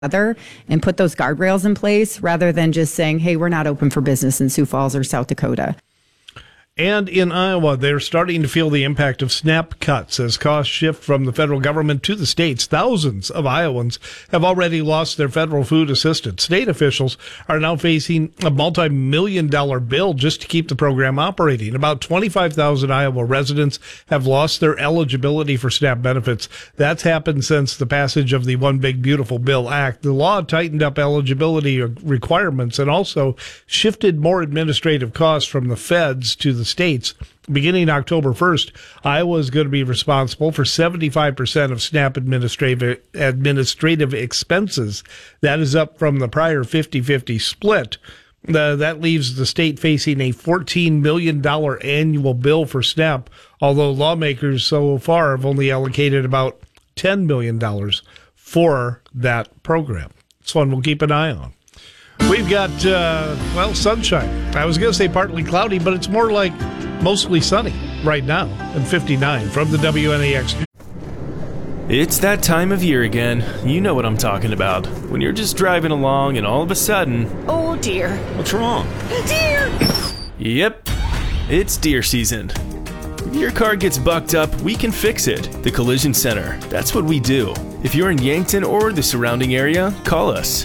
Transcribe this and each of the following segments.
other and put those guardrails in place rather than just saying, hey, we're not open for business in Sioux Falls or South Dakota. And in Iowa, they're starting to feel the impact of SNAP cuts as costs shift from the federal government to the states. Thousands of Iowans have already lost their federal food assistance. State officials are now facing a multi-million-dollar bill just to keep the program operating. About 25,000 Iowa residents have lost their eligibility for SNAP benefits. That's happened since the passage of the One Big Beautiful Bill Act. The law tightened up eligibility requirements and also shifted more administrative costs from the feds to the states. Beginning October 1st, Iowa is going to be responsible for 75% of SNAP administrative expenses. That is up from the prior 50-50 split. That leaves the state facing a $14 million annual bill for SNAP, although lawmakers so far have only allocated about $10 million for that program. It's one we'll keep an eye on. We've got, sunshine. I was going to say partly cloudy, but it's more like mostly sunny right now at 59 from the WNAX. It's that time of year again. You know what I'm talking about. When you're just driving along and all of a sudden... Oh, dear. What's wrong? Deer! Yep, it's deer season. If your car gets bucked up, we can fix it. The Collision Center. That's what we do. If you're in Yankton or the surrounding area, call us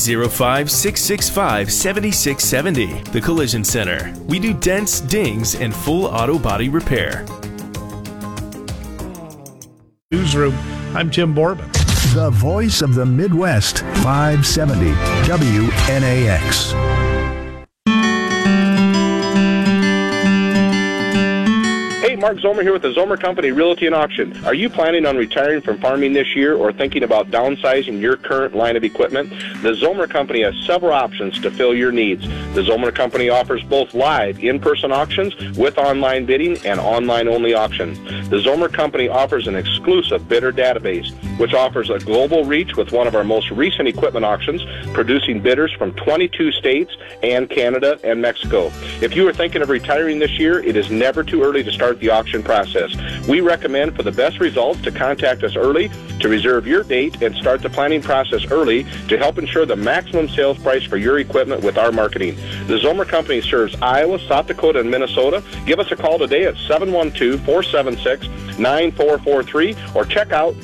605-665-7670. The Collision Center. We do dents, dings, and full auto body repair. Newsroom. I'm Tim Borbin. The voice of the Midwest, 570 WNAX. Hey, Mark Zomer here with the Zomer Company Realty and Auction. Are you planning on retiring from farming this year or thinking about downsizing your current line of equipment? The Zomer Company has several options to fill your needs. The Zomer Company offers both live, in-person auctions with online bidding and online-only auctions. The Zomer Company offers an exclusive bidder database, which offers a global reach with one of our most recent equipment auctions, producing bidders from 22 states and Canada and Mexico. If you are thinking of retiring this year, it is never too early to start the auction process. We recommend for the best results to contact us early to reserve your date and start the planning process early to help ensure the maximum sales price for your equipment with our marketing. The Zomer Company serves Iowa, South Dakota, and Minnesota. Give us a call today at 712-476-9443 or check out